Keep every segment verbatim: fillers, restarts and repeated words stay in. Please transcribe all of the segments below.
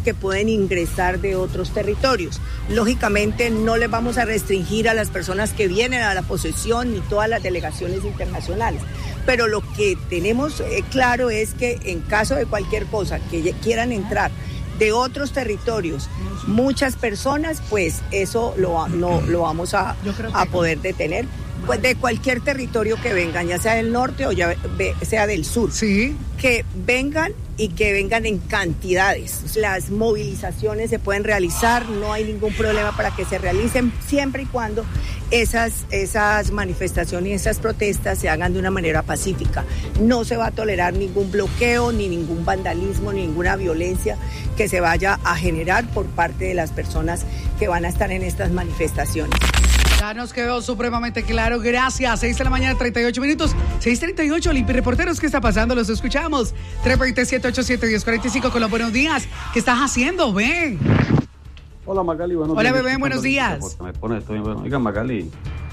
que pueden ingresar de otros territorios. Lógicamente no les vamos a restringir a las personas que vienen a la posesión ni todas las delegaciones internacionales, pero lo que tenemos eh, claro es que en caso de cualquier cosa que quieran entrar de otros territorios, muchas personas, pues eso lo, no, lo vamos a, a poder detener. Pues de cualquier territorio que vengan, ya sea del norte o ya sea del sur, sí, que vengan y que vengan en cantidades. Las movilizaciones se pueden realizar, no hay ningún problema para que se realicen, siempre y cuando esas, esas manifestaciones y esas protestas se hagan de una manera pacífica. No se va a tolerar ningún bloqueo, ni ningún vandalismo, ni ninguna violencia que se vaya a generar por parte de las personas que van a estar en estas manifestaciones. Ya nos quedó supremamente claro, gracias. seis de la mañana, treinta y ocho minutos. seis treinta y ocho, Olimpi Reporteros, ¿qué está pasando? Los escuchamos. tres dos siete, ocho siete, uno cero cuatro cinco con los buenos días. ¿Qué estás haciendo, ven? Hola, Magali, buenos Hola, días. Hola, bebé, buenos días. Me pone, estoy, bueno. Oiga, Magali,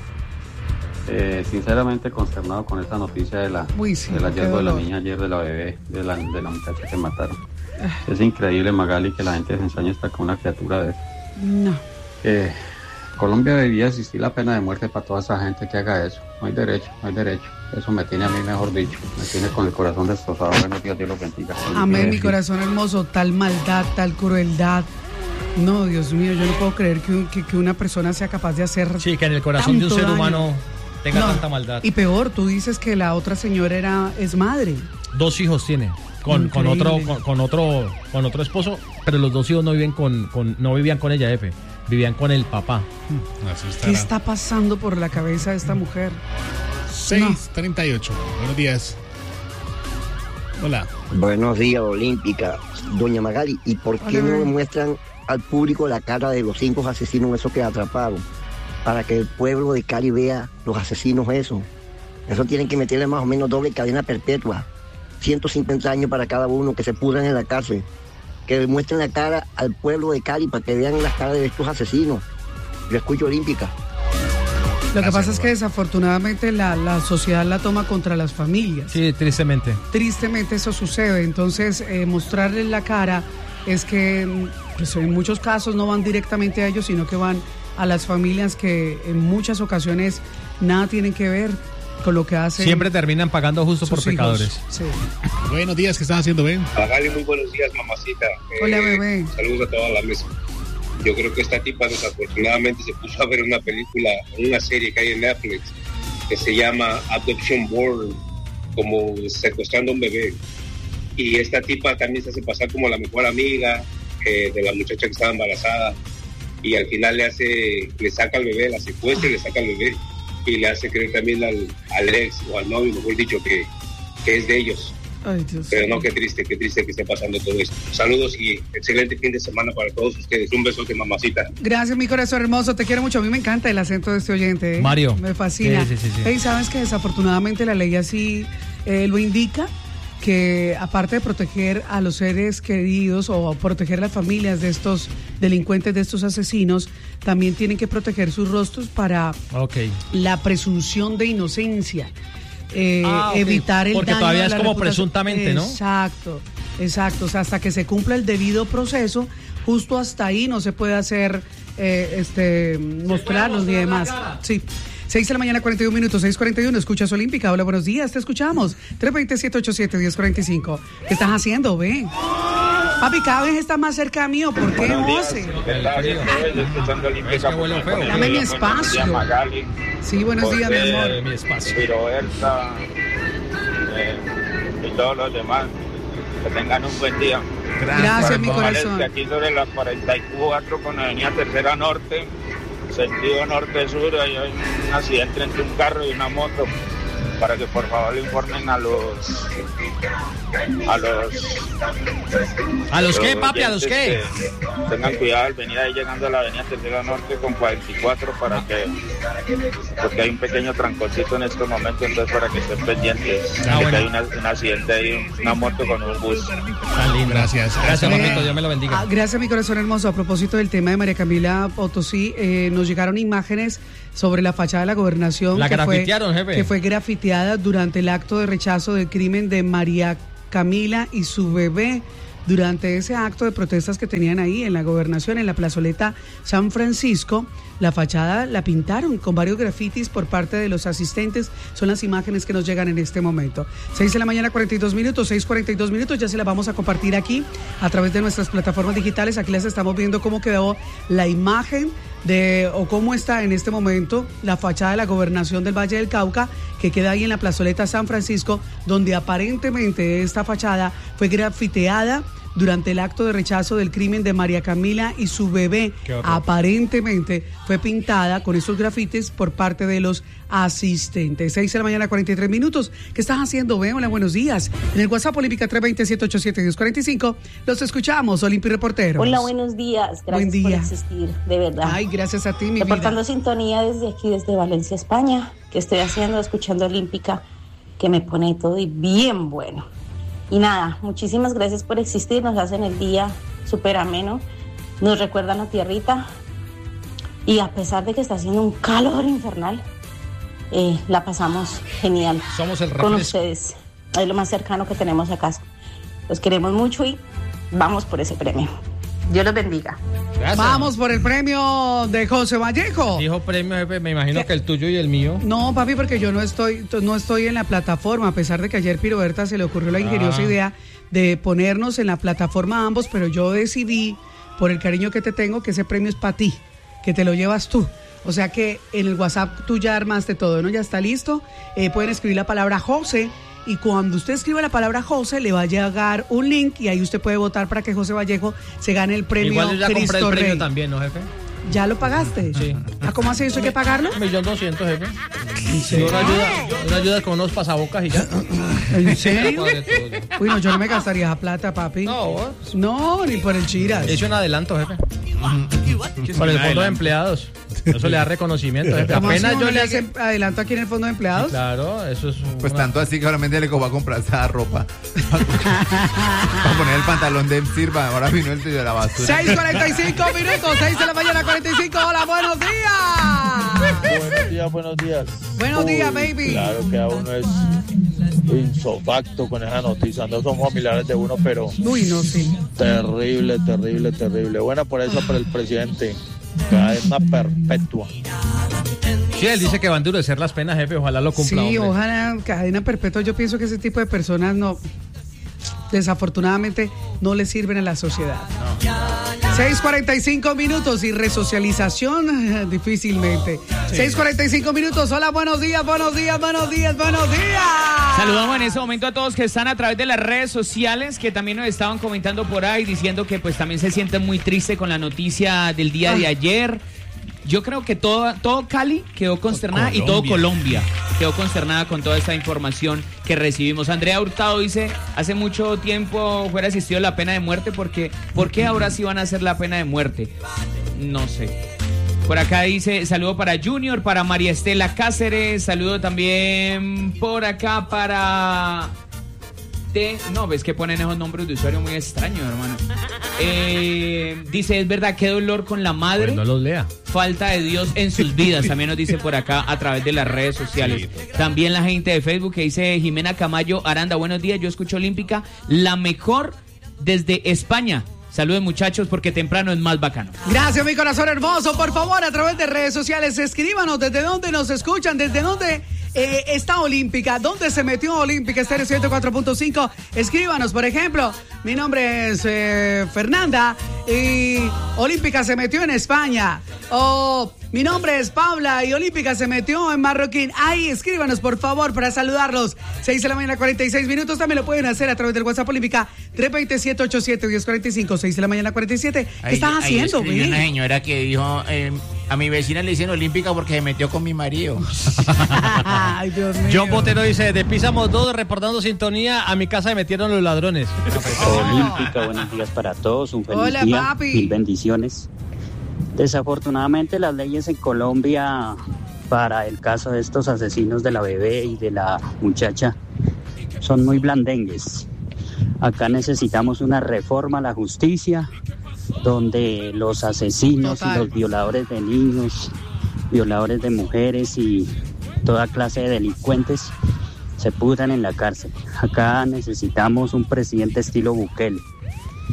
eh, sinceramente consternado con esta noticia de la, Uy, sí, del hallazgo de la niña ayer, de la bebé, de la, de la muchacha que mataron. Uh. Es increíble, Magali, que la gente se ensañe hasta con una criatura de... No. Eh, Colombia debería existir la pena de muerte para toda esa gente que haga eso. No hay derecho, no hay derecho. Eso me tiene a mí, mejor dicho. Me tiene con el corazón destrozado. Buenos días, Dios los bendiga. Amén, mi corazón hermoso. Tal maldad, tal crueldad. No, Dios mío, yo no puedo creer que, que, que una persona sea capaz de hacer. Sí, que en el corazón de un ser daño. humano tenga no. tanta maldad. Y peor, tú dices que la otra señora era es madre. Dos hijos tiene. Con, con otro con, con otro con otro esposo, pero los dos hijos no viven con, con no vivían con ella, F. Vivían con el papá. ¿Qué está pasando por la cabeza de esta mujer? seis treinta y ocho. No. Buenos días. Hola. Buenos días, Olímpica. Doña Magali, ¿y por qué Hola, no muestran al público la cara de los cinco asesinos esos que atraparon? Para que el pueblo de Cali vea los asesinos esos. Eso tienen que meterle más o menos doble cadena perpetua. ciento cincuenta años para cada uno, que se pudran en la cárcel. Que muestren la cara al pueblo de Cali para que vean las caras de estos asesinos. Yo escucho Olímpica. Lo que pasa es que desafortunadamente la, la sociedad la toma contra las familias. Sí, tristemente. Tristemente eso sucede. Entonces, eh, mostrarles la cara es que pues, en muchos casos no van directamente a ellos, sino que van a las familias que en muchas ocasiones nada tienen que ver con lo que hacen. Siempre terminan pagando justo por pecadores. Sí. Buenos días, ¿qué estás haciendo, Ben? Magali, muy buenos días, mamacita. Eh, Hola, bebé. Saludos a toda la mesa. Yo creo que esta tipa desafortunadamente se puso a ver una película, una serie que hay en Netflix que se llama Adoption Born, como secuestrando a un bebé. Y esta tipa también se hace pasar como la mejor amiga eh, de la muchacha que estaba embarazada. Y al final le hace, le saca al bebé, la secuestra y le saca al bebé. Y le hace creer también al, al ex o al novio, mejor dicho, que, que es de ellos. Ay, Dios. Pero no, qué triste, qué triste que esté pasando todo esto. Saludos y excelente fin de semana para todos ustedes. Un besote, mamacita. Gracias, mi corazón hermoso. Te quiero mucho. A mí me encanta el acento de este oyente, ¿eh? Mario. Me fascina. Sí, sí, sí, sí. Hey, ¿sabes que desafortunadamente la ley así eh, lo indica? Que aparte de proteger a los seres queridos o proteger las familias de estos delincuentes, de estos asesinos, también tienen que proteger sus rostros para okay. la presunción de inocencia, eh, ah, okay. evitar el porque daño todavía de es la como reputación. Presuntamente, ¿no? Exacto, exacto, o sea, hasta que se cumpla el debido proceso, justo hasta ahí no se puede hacer, eh, este, mostrarlos ni demás. Sí. seis de la mañana, cuarenta y un minutos, seis cuarenta y uno, escuchas Olímpica. Hola, buenos días, te escuchamos. tres dos siete, ocho siete, uno cero cuatro cinco. ¿Qué estás haciendo? Ven. Papi, cada vez estás más cerca mío. ¿Por qué, José? Dame mi espacio. Sí, buenos días, mi amor. Mi espacio. Roberta eh, y todos los demás. Que tengan un buen día. Gracias, Gracias mi corazón. Aquí sobre la cuarenta y cuatro con la avenida Tercera Norte, sentido norte-sur, hay un accidente entre un carro y una moto, para que por favor le informen a los a los ¿a los qué, papi? ¿A los qué? Tengan cuidado al venir ahí llegando a la avenida Tercera Norte con cuarenta y cuatro, para que, porque hay un pequeño tranconcito en estos momentos, entonces para que estén pendientes. Ah, bueno. Hay una, un accidente ahí, una moto con un bus. Tan lindo. Gracias. Gracias, Eh, mamito, Dios me lo bendiga. Ah, gracias, mi corazón hermoso. A propósito del tema de María Camila Potosí, eh, nos llegaron imágenes sobre la fachada de la gobernación. La que grafitearon, fue, jefe. Que fue grafiteada durante el acto de rechazo del crimen de María Camila y su bebé durante ese acto de protestas que tenían ahí en la gobernación, en la plazoleta San Francisco. La fachada la pintaron con varios grafitis por parte de los asistentes. Son las imágenes que nos llegan en este momento. seis de la mañana, cuarenta y dos minutos, seis cuarenta y dos minutos. Ya se las vamos a compartir aquí a través de nuestras plataformas digitales. Aquí les estamos viendo cómo quedó la imagen de o cómo está en este momento la fachada de la gobernación del Valle del Cauca, que queda ahí en la plazoleta San Francisco, donde aparentemente esta fachada fue grafiteada durante el acto de rechazo del crimen de María Camila y su bebé. Aparentemente fue pintada con esos grafitis por parte de los asistentes. seis de la mañana, cuarenta y tres minutos. ¿Qué estás haciendo? Ve, hola, buenos días. En el WhatsApp Olímpica tres dos cero, siete ocho siete, uno cero cuatro cinco. Los escuchamos, Olimpi Reporteros. Hola, buenos días. Gracias Buen día. por existir, de verdad. Ay, gracias a ti, mi Reportando vida. sintonía desde aquí, desde Valencia, España. ¿Qué estoy haciendo? Escuchando Olímpica, que me pone todo y bien bueno. Y nada, muchísimas gracias por existir, nos hacen el día súper ameno, nos recuerdan la tierrita y a pesar de que está haciendo un calor infernal, eh, la pasamos genial. Somos el con refresco. ustedes, es lo más cercano que tenemos a casa. Los queremos mucho y vamos por ese premio. Dios los bendiga. Gracias. Vamos por el premio de José Vallejo. Dijo premio, jefe, me imagino ¿Qué? que el tuyo y el mío. No, papi, porque yo no estoy, no estoy en la plataforma, a pesar de que ayer Piroberta se le ocurrió la ingeniosa Ah. idea de ponernos en la plataforma ambos, pero yo decidí, por el cariño que te tengo, que ese premio es para ti, que te lo llevas tú. O sea que en el WhatsApp tú ya armaste todo, ¿no? Ya está listo. Eh, pueden escribir la palabra José. Y cuando usted escriba la palabra José, le va a llegar un link y ahí usted puede votar para que José Vallejo se gane el premio Igual yo ya compré Cristo el premio Rey. también, ¿no, jefe? ¿Ya lo pagaste? Sí. ¿Ah, cómo hace eso? ¿Hay que pagarlo? Un millón doscientos, jefe. ¿En Y serio? una ayuda, una ayuda con unos pasabocas y ya. ¿En serio? Ya cuadré todo. Uy, no, yo no me gastaría esa plata, papi. No, No, ni por el chiras. he hecho un adelanto, jefe. Por el fondo de empleados. Eso le da reconocimiento, jefe. ¿Cómo así Apenas uno yo le le hace adelanto aquí en el fondo de empleados? Claro, eso es un. Pues tanto así que solamente le va a comprar esa ropa. Para poner el pantalón de sirva. Ahora vino el tuyo de la basura. seis cuarenta y cinco minutos, seis de la mañana, cuarenta y cinco. Hola, buenos días. Buenos días, buenos días. Buenos Uy, días, baby. Claro que a uno es insofacto con esa noticia. No somos familiares de uno, pero Uy, no, sí. terrible, terrible, terrible. Buena por eso para el presidente. Cadena perpetua. Sí, él dice que va a endurecer las penas, jefe. Ojalá lo cumpla. Sí, hombre. ojalá cadena perpetua. Yo pienso que ese tipo de personas no, desafortunadamente, no le sirven a la sociedad. seis cuarenta y cinco minutos y resocialización difícilmente. seis cuarenta y cinco minutos. Hola, buenos días, buenos días, buenos días, buenos días. Saludamos en este momento a todos que están a través de las redes sociales, que también nos estaban comentando por ahí, diciendo que pues también se sienten muy tristes con la noticia del día de ayer. Yo creo que todo, todo Cali quedó consternada y todo Colombia quedó consternada con toda esta información que recibimos. Andrea Hurtado dice, hace mucho tiempo fuera asistido a la pena de muerte, porque ¿por qué ahora sí van a hacer la pena de muerte? No sé. Por acá dice, saludo para Junior, para María Estela Cáceres, saludo también por acá para... De, no, ves que ponen esos nombres de usuario muy extraños, hermano. Eh, dice, es verdad, qué dolor con la madre. Pues no los lea. Falta de Dios en sus vidas, también nos dice por acá a través de las redes sociales. También la gente de Facebook que dice Jimena Camayo Aranda, buenos días, yo escucho Olímpica, la mejor desde España. Saludos, muchachos, porque temprano es más bacano. Gracias, mi corazón hermoso. Por favor, a través de redes sociales, escríbanos desde dónde nos escuchan, desde dónde eh, está Olímpica, dónde se metió Olímpica Estéreo ciento cuatro punto cinco. Escríbanos, por ejemplo, mi nombre es eh, Fernanda y Olímpica se metió en España. O mi nombre es Paula y Olímpica se metió en Marroquín. Ahí, escríbanos, por favor, para saludarlos. seis de la mañana, cuarenta y seis minutos. También lo pueden hacer a través del WhatsApp Olímpica tres dos cero, siete ocho siete, uno cero cuatro cinco. seis de la mañana, cuarenta y siete. ¿Qué Ahí- estás ahí haciendo, escribió güey? una señora que dijo, eh, a mi vecina le hicieron Olímpica porque se metió con mi marido. Ay, Dios mío. John Botero dice, de Pisamos dos, reportando sintonía, a mi casa se metieron los ladrones. Olímpica, buenos días para todos, un feliz Hola, día, papi. mil bendiciones. Desafortunadamente las leyes en Colombia para el caso de estos asesinos de la bebé y de la muchacha son muy blandengues. Acá necesitamos una reforma a la justicia donde los asesinos Total. y los violadores de niños, violadores de mujeres y toda clase de delincuentes se pudran en la cárcel. Acá necesitamos un presidente estilo Bukele.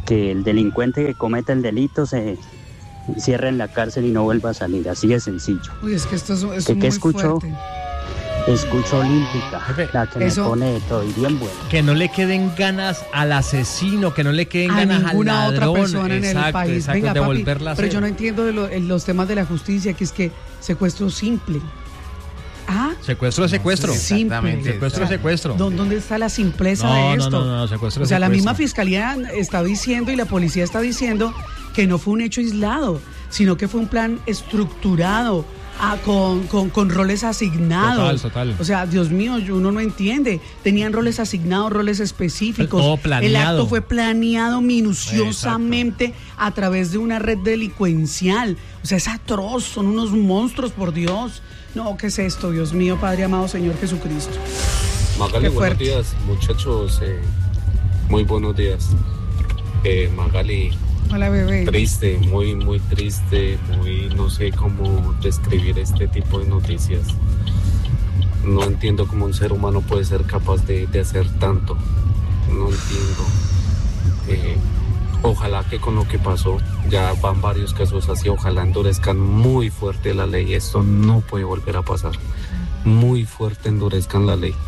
que el delincuente que cometa el delito se cierre en la cárcel y no vuelva a salir, así de sencillo. Uy, es que esto es, es ¿Qué, muy qué escuchó? fuerte. Escucho Olímpica, Jefe, la que eso- me pone de todo y bien bueno. Que no le queden ganas al asesino, que no le queden A ganas ninguna al ladrón. otra persona en exacto, el país. exacto, Venga, papi, devolverla a pero hacer. yo no entiendo de lo- en los temas de la justicia, que es que secuestro simple. Ah, Secuestro es secuestro. simple. Secuestro es secuestro. ¿Dó- ¿Dónde está la simpleza No, de no, esto? no, no, secuestro O es sea, la secuestro. misma fiscalía está diciendo y la policía está diciendo que no fue un hecho aislado, sino que fue un plan estructurado, ah, con, con, con roles asignados. Total, total. O sea, Dios mío, yo- uno no entiende. Tenían roles asignados, roles específicos. Todo El planeado. acto fue planeado minuciosamente a través de una red delincuencial. O sea, es atroz, son unos monstruos, por Dios. No, ¿qué es esto, Dios mío, Padre amado, Señor Jesucristo? Magali, Qué buenos fuerte. días, muchachos. eh, muy buenos días. Eh, Magali, Hola, bebé. triste, muy, muy triste. Muy, no sé cómo describir este tipo de noticias. No entiendo cómo un ser humano puede ser capaz de, de hacer tanto. No entiendo. Eh, ojalá que con lo que pasó, ya van varios casos así, ojalá endurezcan muy fuerte la ley. Esto no puede volver a pasar. Muy fuerte endurezcan la ley.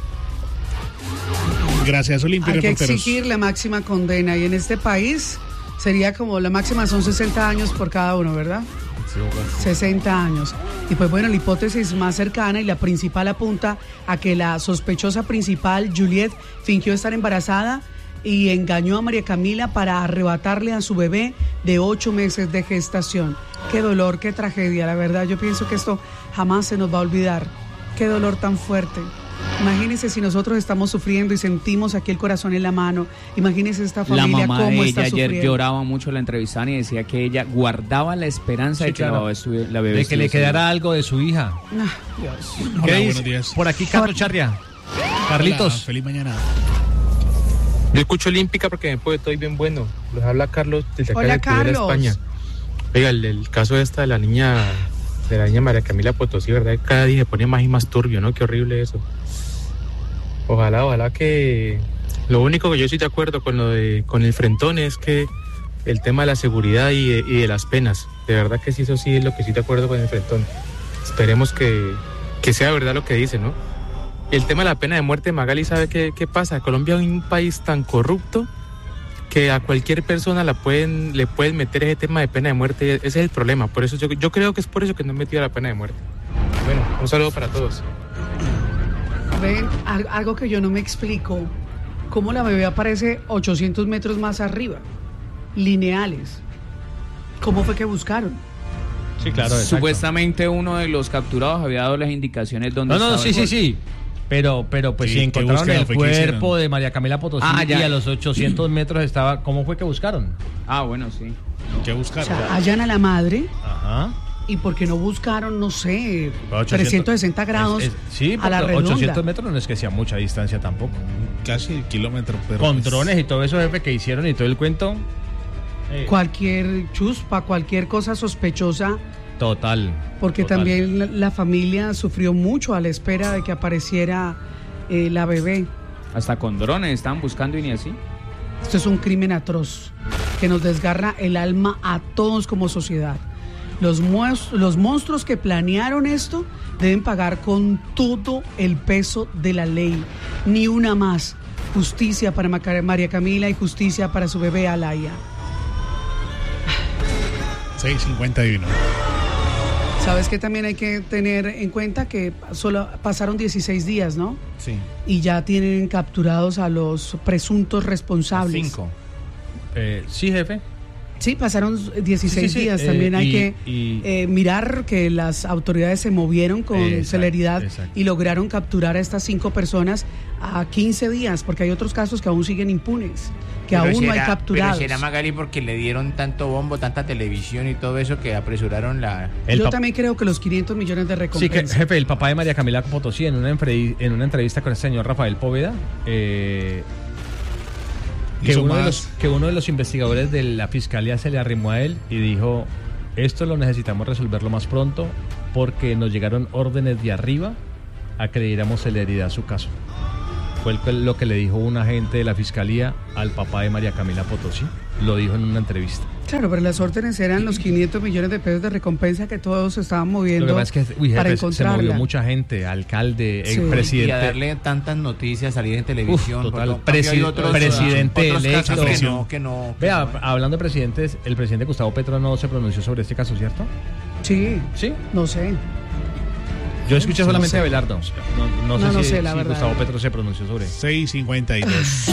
Gracias, Olimpia. Hay que Reporteros. exigir la máxima condena y en este país sería como la máxima son sesenta años por cada uno, ¿verdad? sesenta años. Y pues bueno, la hipótesis más cercana y la principal apunta a que la sospechosa principal, Juliet, fingió estar embarazada y engañó a María Camila para arrebatarle a su bebé de ocho meses de gestación. Qué dolor, qué tragedia, la verdad. Yo pienso que esto jamás se nos va a olvidar. Qué dolor tan fuerte. Imagínense si nosotros estamos sufriendo y sentimos aquí el corazón en la mano. Imagínense esta La familia mamá cómo de está ella ayer sufriendo. lloraba mucho, la entrevistaban y decía que ella guardaba la esperanza Sí, de que claro. la bebé, estuvi- la bebé De que le estuviese quedara bien. algo de su hija. Ah, Dios. ¿Qué Hola, dice? buenos días. Por aquí, Carlos Charria. Carlitos. Hola, feliz mañana. Yo escucho Olímpica porque me puede todo bien bueno. Les habla Carlos desde acá Hola, de Tudela, Carlos. España. Oiga, el, el caso esta de la niña, de la niña María Camila Potosí, ¿verdad? Cada día se pone más y más turbio, ¿no? Qué horrible eso. Ojalá, ojalá que... Lo único que yo estoy de acuerdo con lo de, con el frentón es que el tema de la seguridad y de, y de las penas. De verdad que sí, eso sí es lo que estoy de acuerdo con el frentón. Esperemos que, que sea verdad lo que dice, ¿no? El tema de la pena de muerte, Magali, ¿sabe qué, qué pasa? Colombia es un país tan corrupto que a cualquier persona la pueden, le pueden meter ese tema de pena de muerte. Ese es el problema. Por eso yo, yo creo que es por eso que no han metido la pena de muerte. Bueno, un saludo para todos. Ven, al- algo que yo no me explico, cómo la bebé aparece ochocientos metros más arriba, lineales. ¿Cómo fue que buscaron? Sí, claro, exacto. Supuestamente uno de los capturados había dado las indicaciones donde No, no, estaba sí, el sí, cuerpo. sí. Pero, pero pues Sí, si ¿qué encontraron búsqueda el fue que cuerpo hicieron? de María Camila Potosí Ah, ya. y a los ochocientos metros estaba, ¿cómo fue que buscaron? Ah, bueno, sí. ¿Qué O buscaron? sea, hallan a la madre Ajá. y ¿por qué no buscaron, no sé, ochocientos trescientos sesenta grados Es- es- sí, a la porque redonda? ochocientos metros no es que sea mucha distancia tampoco. Casi el kilómetro, pero... Con pues, drones y todo eso, jefe, que hicieron y todo el cuento. eh, Cualquier chuspa, cualquier cosa sospechosa, total. porque total. también la, la familia sufrió mucho a la espera de que apareciera eh, la bebé. Hasta con drones estaban buscando y ni así. Esto es un crimen atroz que nos desgarra el alma a todos como sociedad. Los, mues- los monstruos que planearon esto deben pagar con todo el peso de la ley. Ni una más. Justicia para Maca- María Camila y justicia para su bebé Alaya. seis cincuenta y uno. Sabes que también hay que tener en cuenta que solo pasaron dieciséis días, ¿no? Sí. Y ya tienen capturados a los presuntos responsables. Cinco. Eh, sí, jefe. Sí, pasaron dieciséis Sí, sí, sí, días. eh, También hay y- que y- eh, mirar que las autoridades se movieron con Exacto, celeridad exacto. y lograron capturar a estas cinco personas a quince días, porque hay otros casos que aún siguen impunes, que Pero aún no será- hay capturados. Pero será, Magali, porque le dieron tanto bombo, tanta televisión y todo eso que apresuraron la... El Yo pap- también creo que los quinientos millones de Sí, recompensa. que, jefe, el papá de María Camila Potosí, en una, enfre- en una entrevista con el señor Rafael Póveda, eh, que, Hizo uno de más. los, que uno de los investigadores de la fiscalía se le arrimó a él y dijo, esto lo necesitamos resolver lo más pronto porque nos llegaron órdenes de arriba a que le diéramos celeridad a su caso. fue el- lo que le dijo un agente de la fiscalía al papá de María Camila Potosí. Lo dijo en una entrevista. Claro, pero las órdenes eran los quinientos millones de pesos de recompensa que todos estaban moviendo Lo que pasa es que uy, para jefe, se encontrarla. movió mucha gente, alcalde, Sí. el Y presidente. a darle tantas noticias, salir en televisión. Uf, total, porque presi- hay otros, presidente otros electo. casos que no, que no, que Vea, no. hablando de presidentes, el presidente Gustavo Petro no se pronunció sobre este caso, ¿cierto? Sí. ¿Sí? No sé. Yo escuché No solamente sé. a Belardo. No, no sé No, no si, sé, la si verdad. Gustavo Petro se pronunció sobre. seis cincuenta y dos